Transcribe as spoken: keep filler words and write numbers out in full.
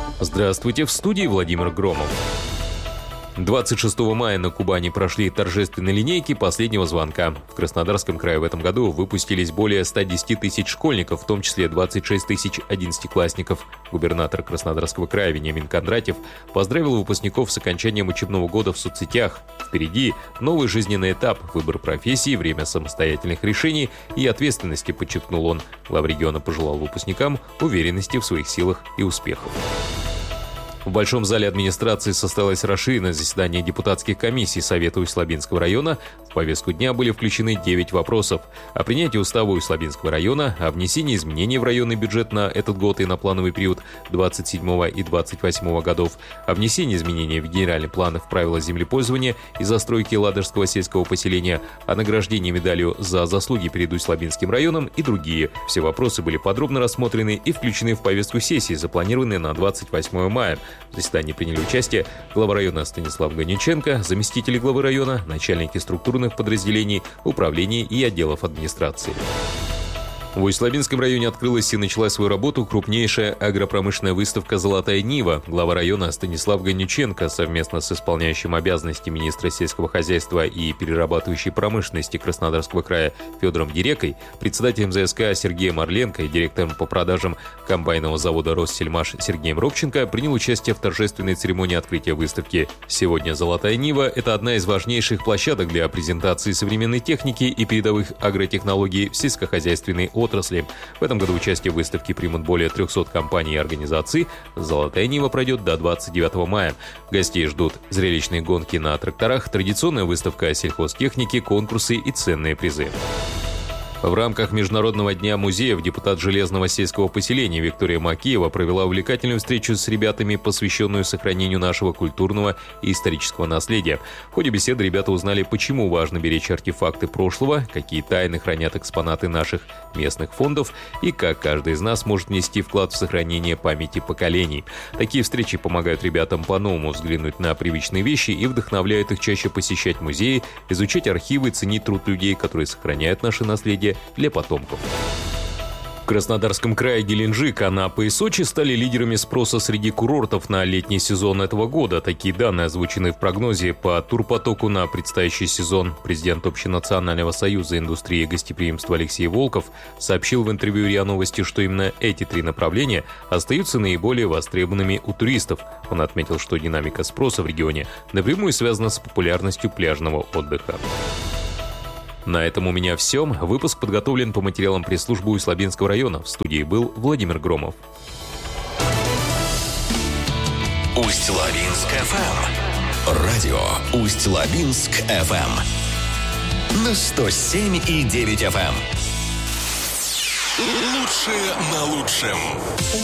Здравствуйте, в студии Владимир Громов. двадцать шестого мая на Кубани прошли торжественные линейки последнего звонка. В Краснодарском крае в этом году выпустились более ста десяти тысяч школьников, в том числе двадцать шесть тысяч одиннадцатиклассников. Губернатор Краснодарского края Вениамин Кондратьев поздравил выпускников с окончанием учебного года в соцсетях. Впереди новый жизненный этап, выбор профессии, время самостоятельных решений и ответственности, подчеркнул он. Глава региона пожелал выпускникам уверенности в своих силах и успехов. В Большом зале администрации состоялось расширенное заседание депутатских комиссий Совета Усть-Лабинского района. В повестку дня были включены девять вопросов: о принятии устава Усть-Лабинского района, о внесении изменений в районный бюджет на этот год и на плановый период двадцать седьмого и двадцать восьмого годов, о внесении изменений в генеральный план в правила землепользования и застройки Ладожского сельского поселения, о награждении медалью за заслуги перед Усть-Лабинским районом и другие. Все вопросы были подробно рассмотрены и включены в повестку сессии, запланированной на двадцать восьмое мая. В заседании приняли участие глава района Станислав Ганиченко, заместители главы района, начальники структурных подразделений, управлений и отделов администрации. В Усть-Лабинском районе открылась и начала свою работу крупнейшая агропромышленная выставка «Золотая Нива». Глава района Станислав Ганиченко совместно с исполняющим обязанности министра сельского хозяйства и перерабатывающей промышленности Краснодарского края Федором Дерекой, председателем ЗСК Сергеем Орленко и директором по продажам комбайнового завода «Россельмаш» Сергеем Робченко принял участие в торжественной церемонии открытия выставки. Сегодня «Золотая Нива» — это одна из важнейших площадок для презентации современной техники и передовых агротехнологий в сельскохозяйственной отрасли. В этом году участие в выставке примут более трехсот компаний и организаций. «Золотая Нива» пройдет до двадцать девятого мая. Гостей ждут зрелищные гонки на тракторах, традиционная выставка сельхозтехники, конкурсы и ценные призы. В рамках Международного дня музеев депутат Железного сельского поселения Виктория Макеева провела увлекательную встречу с ребятами, посвященную сохранению нашего культурного и исторического наследия. В ходе беседы ребята узнали, почему важно беречь артефакты прошлого, какие тайны хранят экспонаты наших местных фондов и как каждый из нас может внести вклад в сохранение памяти поколений. Такие встречи помогают ребятам по-новому взглянуть на привычные вещи и вдохновляют их чаще посещать музеи, изучать архивы, ценить труд людей, которые сохраняют наше наследие для потомков. В Краснодарском крае Геленджик, Анапа и Сочи стали лидерами спроса среди курортов на летний сезон этого года. Такие данные озвучены в прогнозе по турпотоку на предстоящий сезон. Президент Общенационального союза индустрии гостеприимства Алексей Волков сообщил в интервью РИА Новости, что именно эти три направления остаются наиболее востребованными у туристов. Он отметил, что динамика спроса в регионе напрямую связана с популярностью пляжного отдыха. На этом у меня все. Выпуск подготовлен по материалам пресс-службы Усть-Лабинского района. В студии был Владимир Громов. Усть-Лабинск эф эм. Радио Усть-Лабинск эф эм. На сто семь и девять эф эм. Лучшее на лучшем.